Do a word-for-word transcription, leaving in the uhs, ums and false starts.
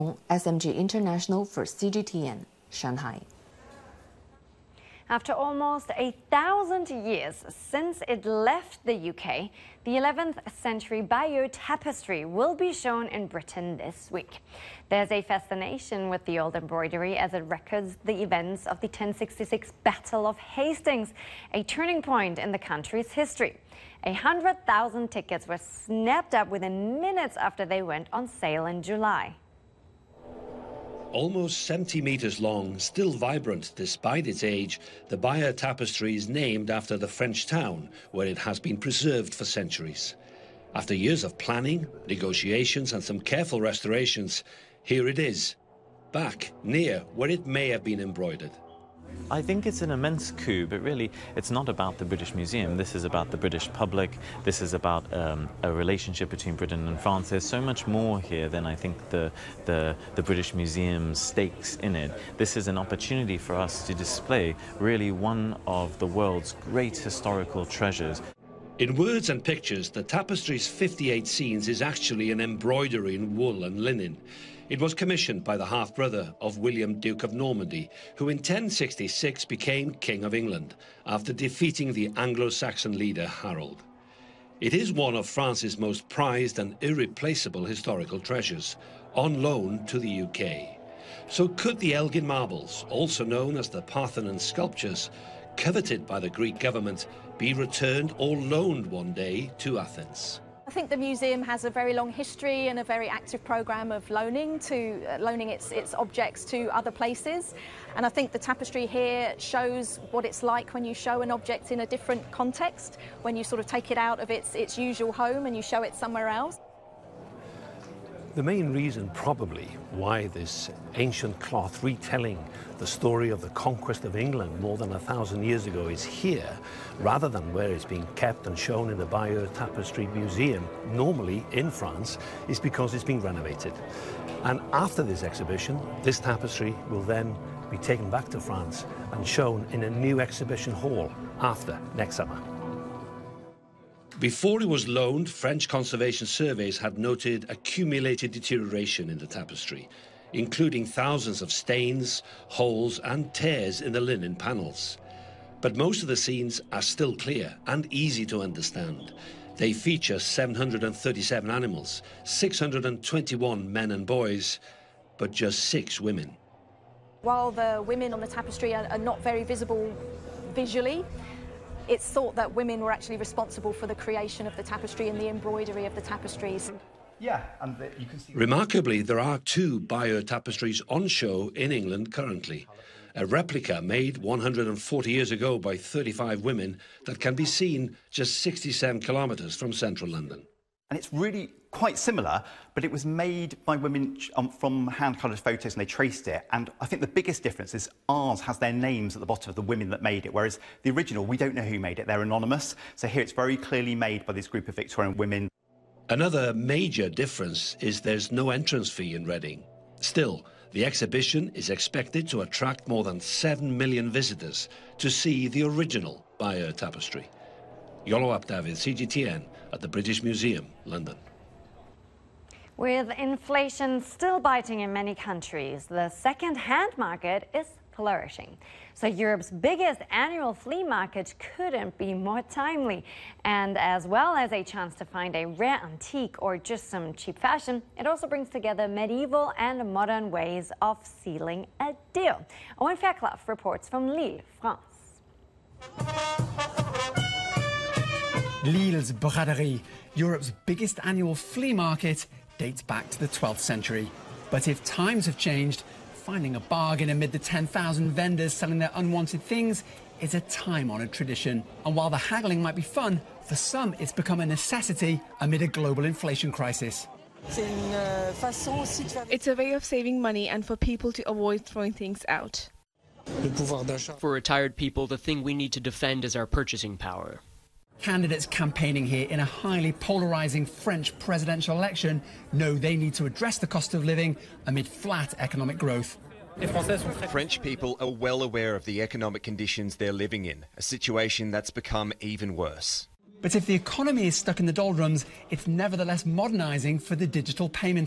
S M G International for C G T N, Shanghai. After almost a thousand years since it left the U K, the eleventh century Bayeux tapestry will be shown in Britain this week. There's a fascination with the old embroidery as it records the events of the ten sixty-six Battle of Hastings, a turning point in the country's history. A hundred thousand tickets were snapped up within minutes after they went on sale in July. Almost seventy metres long, still vibrant despite its age, the Bayeux Tapestry is named after the French town where it has been preserved for centuries. After years of planning, negotiations and some careful restorations, here it is, back near where it may have been embroidered. I think it's an immense coup, but really it's not about the British Museum. This is about the British public. This is about um, a relationship between Britain and France. There's so much more here than I think the, the, the British Museum's stakes in it. This is an opportunity for us to display really one of the world's great historical treasures. In words and pictures, the tapestry's fifty-eight scenes is actually an embroidery in wool and linen. It was commissioned by the half-brother of William, Duke of Normandy, who in ten sixty-six became King of England after defeating the Anglo-Saxon leader Harold. It is one of France's most prized and irreplaceable historical treasures, on loan to the U K. So could the Elgin marbles, also known as the Parthenon sculptures, coveted by the Greek government, be returned or loaned one day to Athens? I think the museum has a very long history and a very active programme of loaning to uh, loaning its its objects to other places, and I think the tapestry here shows what it's like when you show an object in a different context, when you sort of take it out of its its usual home and you show it somewhere else. The main reason probably why this ancient cloth retelling the story of the conquest of England more than a thousand years ago is here, rather than where it's being kept and shown in the Bayeux Tapestry Museum, normally in France, is because it's being renovated. And after this exhibition, this tapestry will then be taken back to France and shown in a new exhibition hall after next summer. Before it was loaned, French conservation surveys had noted accumulated deterioration in the tapestry, including thousands of stains, holes and tears in the linen panels. But most of the scenes are still clear and easy to understand. They feature seven hundred thirty-seven animals, six hundred twenty-one men and boys, but just six women. While the women on the tapestry are, are not very visible visually, it's thought that women were actually responsible for the creation of the tapestry and the embroidery of the tapestries. Yeah, and the, you can see... Remarkably, there are two Bayeux tapestries on show in England currently. A replica made one hundred forty years ago by thirty-five women that can be seen just sixty-seven kilometres from central London. And it's really quite similar, but it was made by women um, from hand-coloured photos, and they traced it. And I think the biggest difference is ours has their names at the bottom of the women that made it, whereas the original, we don't know who made it. They're anonymous. So here it's very clearly made by this group of Victorian women. Another major difference is there's no entrance fee in Reading. Still, the exhibition is expected to attract more than seven million visitors to see the original Bayeux tapestry. Yolo Abdavid, C G T N, at the British Museum, London. With inflation still biting in many countries, the second-hand market is flourishing. So Europe's biggest annual flea market couldn't be more timely. And as well as a chance to find a rare antique or just some cheap fashion, it also brings together medieval and modern ways of sealing a deal. Owen Fairclough reports from Lille, France. Lille's Braderie, Europe's biggest annual flea market, dates back to the twelfth century. But if times have changed, finding a bargain amid the ten thousand vendors selling their unwanted things is a time-honoured tradition. And while the haggling might be fun, for some it's become a necessity amid a global inflation crisis. It's a way of saving money and for people to avoid throwing things out. For retired people, the thing we need to defend is our purchasing power. Candidates campaigning here in a highly polarising French presidential election know they need to address the cost of living amid flat economic growth. French people are well aware of the economic conditions they're living in, a situation that's become even worse. But if the economy is stuck in the doldrums, it's nevertheless modernising for the digital payment